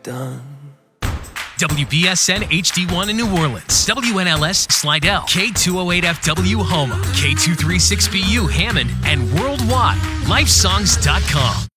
done. WBSN HD1 in New Orleans, WNLS Slidell, K208FW Houma, K236BU Hammond, and worldwide, lifesongs.com.